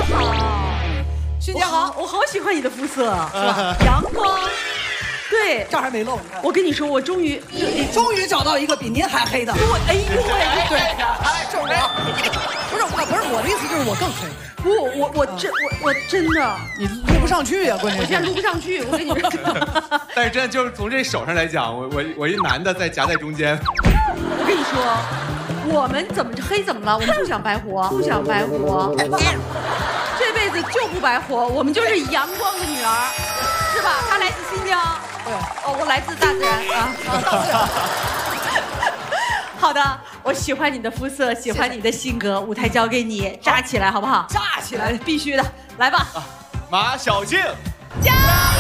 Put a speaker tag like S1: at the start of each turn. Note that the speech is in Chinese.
S1: 好，
S2: 勋姐好，
S1: 我好喜欢你的肤色，是吧？阳光，对，
S2: 这儿还没漏，你看。
S1: 我跟你说，我终于
S2: 找到一个比您还黑的。
S1: 哎呦喂，
S2: 对，就是我，不是我的意思，就是我更黑。
S1: 不，我真的，
S2: 你录不上去呀，关键
S1: 我现在录不上去，我跟你说。
S3: 但是真的就是从这手上来讲，我一男的在夹在中间。
S1: 我跟你说，我们怎么黑怎么了？我们不想白活，不想白活，这辈子就不白活。我们就是阳光的女儿，是吧？她来自新疆，
S2: 对，
S1: 哦，我来自大自然啊，大自然。好的，我喜欢你的肤色，喜欢你的性格，舞台交给你，炸起来好不好？
S2: 炸起来，
S1: 必须的，来吧，
S3: 马小静，
S1: 加油！